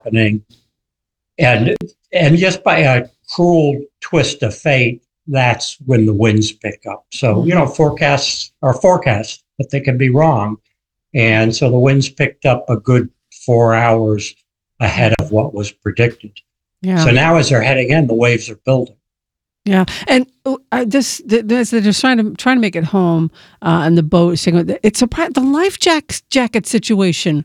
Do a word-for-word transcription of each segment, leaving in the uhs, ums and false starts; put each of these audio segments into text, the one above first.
happening. And and just by a cruel twist of fate, that's when the winds pick up. So, you know, forecasts are forecasts, but they can be wrong. And so the winds picked up a good four hours ahead of what was predicted. Yeah. So now as they're heading in, the waves are building. Yeah, and uh, this, this they're just trying to trying to make it home, uh, and the boat. It's a the life jack, jacket situation.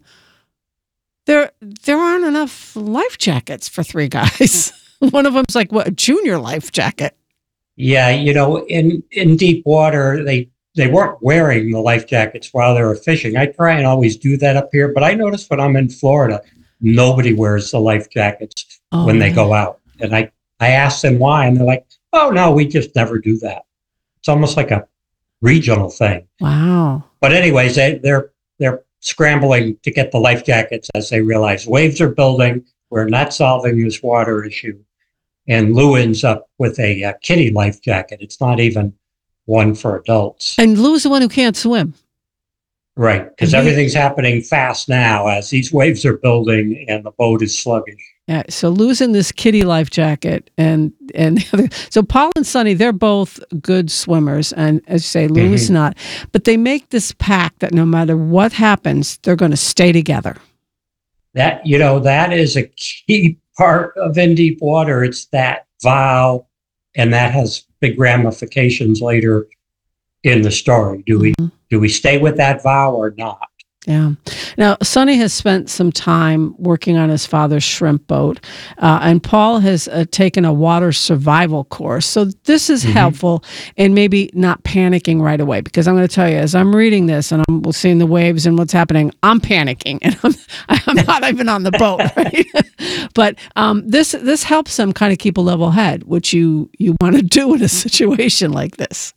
There, there aren't enough life jackets for three guys. One of them's like what a junior life jacket. Yeah, you know, in in deep water, they they weren't wearing the life jackets while they were fishing. I try and always do that up here, but I notice when I'm in Florida, nobody wears the life jackets oh, when they go out, and I I ask them why, and they're like, oh, no, we just never do that. It's almost like a regional thing. Wow. But anyways, they, they're they're scrambling to get the life jackets as they realize waves are building. We're not solving this water issue. And Lou ends up with a, a kiddie life jacket. It's not even one for adults. And Lou's the one who can't swim. Right, because everything's happening fast now as these waves are building and the boat is sluggish. Yeah, so Lou's in this kiddie life jacket, and and the other, so Paul and Sonny, they're both good swimmers, and as you say, Lou mm-hmm. is not. But they make this pact that no matter what happens, they're going to stay together. That you know, that is a key part of In Deep Water. It's that vow, and that has big ramifications later in the story. Do we mm-hmm. do we stay with that vow or not? Yeah. Now, Sonny has spent some time working on his father's shrimp boat, uh, and Paul has uh, taken a water survival course. So this is mm-hmm. helpful in maybe not panicking right away, because I'm going to tell you, as I'm reading this and I'm seeing the waves and what's happening, I'm panicking, and I'm, I'm not even on the boat, right? But um, this this helps them kind of keep a level head, which you you want to do in a situation like this.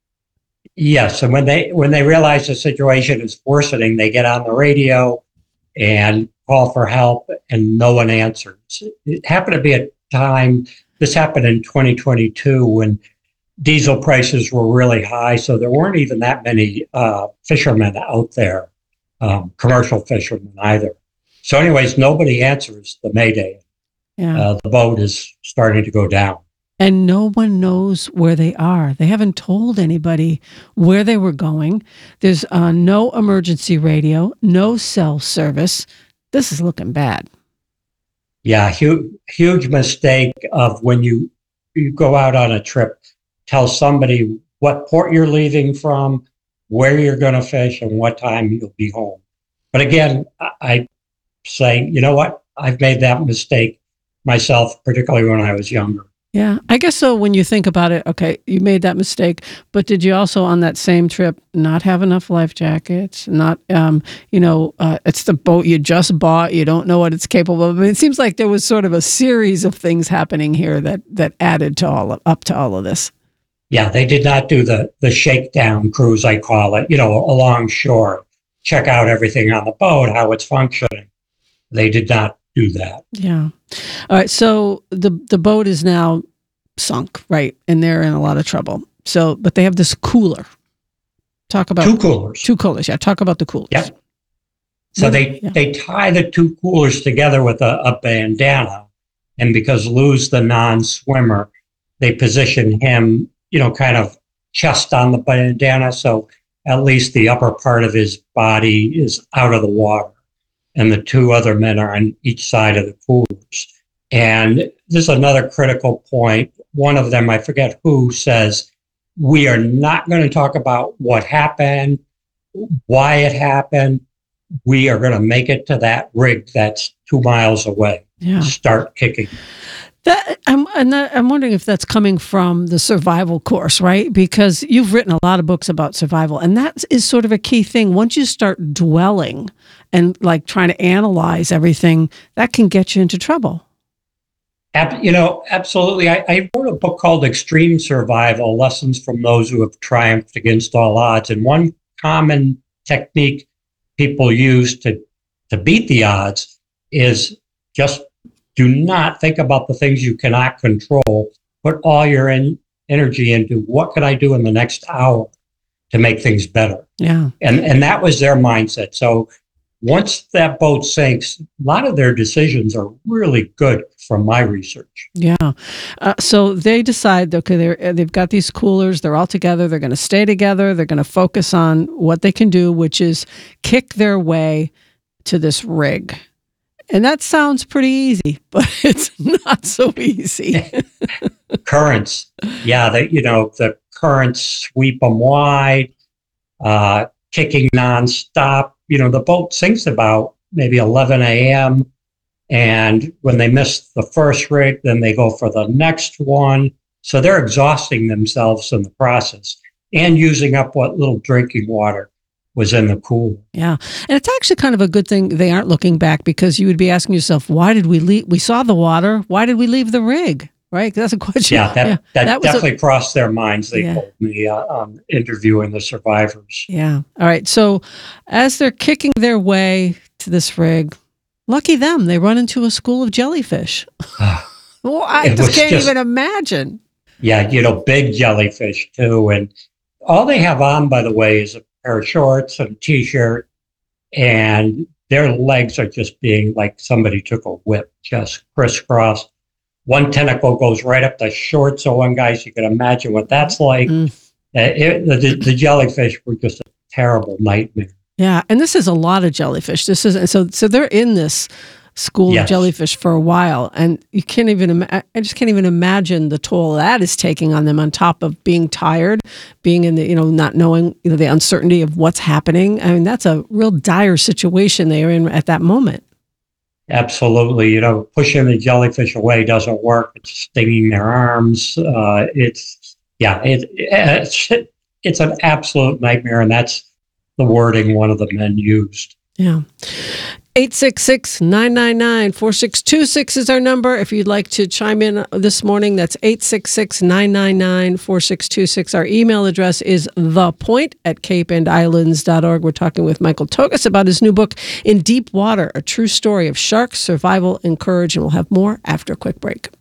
Yes, and when they when they realize the situation is worsening, they get on the radio and call for help, and no one answers. It happened to be a time, this happened in twenty twenty-two when diesel prices were really high, so there weren't even that many uh, fishermen out there, um, commercial fishermen either. So anyways, nobody answers the Mayday. Yeah. Uh, the boat is starting to go down. And no one knows where they are. They haven't told anybody where they were going. There's uh, no emergency radio, no cell service. This is looking bad. Yeah, huge, huge mistake of when you, you go out on a trip, tell somebody what port you're leaving from, where you're going to fish, and what time you'll be home. But again, I say, you know what? I've made that mistake myself, particularly when I was younger. Yeah, I guess so. When you think about it, okay, you made that mistake, but did you also on that same trip not have enough life jackets? Not, um, you know, uh, it's the boat you just bought. You don't know what it's capable of. I mean, it seems like there was sort of a series of things happening here that that added to all of, up to all of this. Yeah, they did not do the the shakedown cruise, I call it. You know, along shore, check out everything on the boat, how it's functioning. They did not do that. Yeah. All right. So the the boat is now sunk, right? And they're in a lot of trouble. So, but they have this cooler. Talk about two coolers. Two coolers. Yeah. Talk about the coolers. Yeah. So they yeah. they tie the two coolers together with a, a bandana, and because Lou's the non-swimmer, they position him, you know, kind of chest on the bandana, so at least the upper part of his body is out of the water. And the two other men are on each side of the coolers. And there's another critical point. One of them, I forget who, says, we are not going to talk about what happened, why it happened. We are going to make it to that rig that's two miles away. Yeah. Start kicking. That, I'm, and that, I'm wondering if that's coming from the survival course, right? Because you've written a lot of books about survival, and that is sort of a key thing. Once you start dwelling and like trying to analyze everything, that can get you into trouble. Ab- you know, absolutely. I, I wrote a book called Extreme Survival, Lessons from Those Who Have Triumphed Against All Odds. And one common technique people use to, to beat the odds is just do not think about the things you cannot control. Put all your in, energy into what can I do in the next hour to make things better. Yeah. And and that was their mindset. So once that boat sinks, a lot of their decisions are really good from my research. Yeah. Uh, so they decide, okay, they're, they've got these coolers. They're all together. They're going to stay together. They're going to focus on what they can do, which is kick their way to this rig. And that sounds pretty easy, but it's not so easy. Currents. Yeah, the, you know, the currents sweep them wide, uh, kicking nonstop. You know, the boat sinks about maybe eleven a.m. And when they miss the first rig, then they go for the next one. So they're exhausting themselves in the process and using up what little drinking water was in the cooler. Yeah. And it's actually kind of a good thing they aren't looking back, because you would be asking yourself, why did we leave? We saw the water. Why did we leave the rig? Right? That's a question. Yeah, that, yeah, that, that definitely a, crossed their minds. They yeah. told me uh, um, interviewing the survivors. Yeah. All right. So as they're kicking their way to this rig, lucky them, they run into a school of jellyfish. Well, I just can't just, even imagine. Yeah, you know, big jellyfish too. And all they have on, by the way, is a pair of shorts and a t-shirt, and their legs are just being like somebody took a whip, just crisscross. One tentacle goes right up the shorts of one guy, so you can imagine what that's like. Mm. Uh, it, the, the jellyfish were just a terrible nightmare. Yeah, and this is a lot of jellyfish. This is so so they're in this school yes. of jellyfish for a while, and you can't even. I just can't even imagine the toll that is taking on them. On top of being tired, being in the you know not knowing you know the uncertainty of what's happening. I mean, that's a real dire situation they are in at that moment. Absolutely, you know, pushing the jellyfish away doesn't work. It's stinging their arms. Uh, it's yeah, it, it's it's an absolute nightmare, and that's the wording one of the men used. Yeah. eight six six, nine nine nine, four six two six is our number. If you'd like to chime in this morning, that's eight six six, nine nine nine, four six two six. Our email address is thepoint at cape and islands dot org. We're talking with Michael Togas about his new book, In Deep Water, a true story of sharks, survival, and courage. And we'll have more after a quick break.